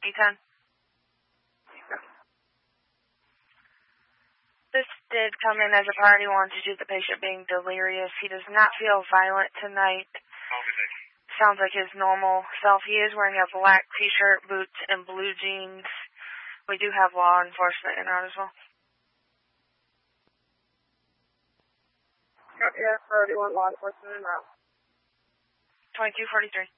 D10. This did come in as a priority 1 due to the patient being delirious. He does not feel violent tonight. Sounds like his normal self. He is wearing a black t-shirt, boots, and blue jeans. We do have law enforcement in route as well. Yeah, priority 1 law enforcement in route. 2243.